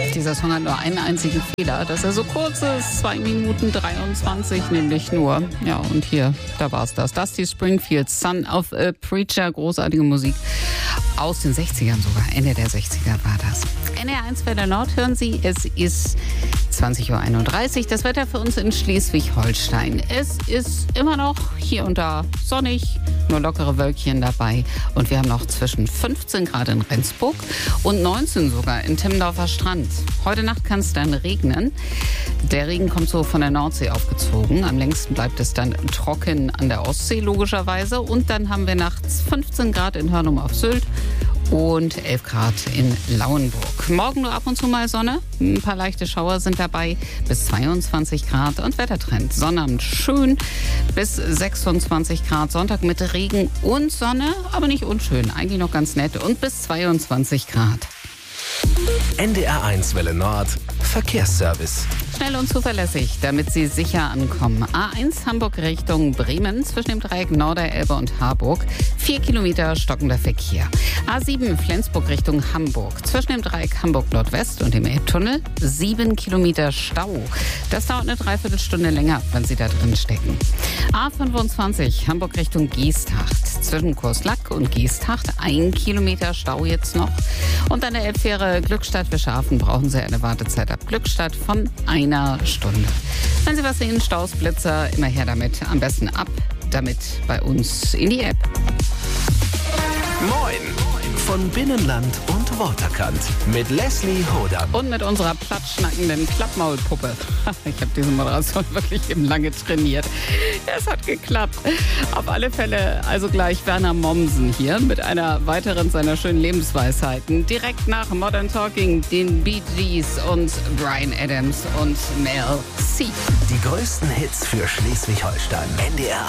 Dieser Song hat nur einen einzigen Fehler, dass er so kurz ist, 2 Minuten 23, nämlich nur. Ja, und hier, da war's das. Dusty Springfield, Son of a Preacher, großartige Musik aus den 60ern sogar. Ende der 60er war das. NDR1 Welle Nord hören Sie, es ist 20.31 Uhr. Das Wetter für uns in Schleswig-Holstein. Es ist immer noch hier und da sonnig, nur lockere Wölkchen dabei. Und wir haben noch zwischen 15 Grad in Rendsburg und 19 sogar in Timmendorfer Strand. Heute Nacht kann es dann regnen. Der Regen kommt so von der Nordsee aufgezogen. Am längsten bleibt es dann trocken an der Ostsee logischerweise. Und dann haben wir nachts 15 Grad in Hörnum auf Sylt und 11 Grad in Lauenburg. Morgen nur ab und zu mal Sonne. Ein paar leichte Schauer sind dabei. Bis 22 Grad und Wettertrend. Sonnabend schön bis 26 Grad. Sonntag mit Regen und Sonne, aber nicht unschön. Eigentlich noch ganz nett. Und bis 22 Grad. NDR1 Welle Nord Verkehrsservice. Schnell und zuverlässig, damit Sie sicher ankommen. A1 Hamburg Richtung Bremen zwischen dem Dreieck Norderelbe und Harburg. 4 Kilometer stockender Verkehr. A7 Flensburg Richtung Hamburg zwischen dem Dreieck Hamburg Nordwest und dem Elbtunnel. 7 Kilometer Stau. Das dauert eine Dreiviertelstunde länger, wenn Sie da drin stecken. A25 Hamburg Richtung Geesthacht zwischen Kurslack und Geesthacht. 1 Kilometer Stau jetzt noch. Und an der Elbfähre Glückstadt-Wischhafen brauchen Sie eine Wartezeit ab Glückstadt von einer Stunde. Wenn Sie was sehen, Staus, Blitzer, immer her damit. Am besten ab damit bei uns in die App. Moin von Binnenland und Waterkant mit Leslie Hodam. Und mit unserer plattschnackenden Klappmaulpuppe. Ich habe diese Moderation wirklich eben lange trainiert. Es hat geklappt. Auf alle Fälle also gleich Werner Mommsen hier mit einer weiteren seiner schönen Lebensweisheiten. Direkt nach Modern Talking, den Bee Gees und Bryan Adams und Mel C. Die größten Hits für Schleswig-Holstein. NDR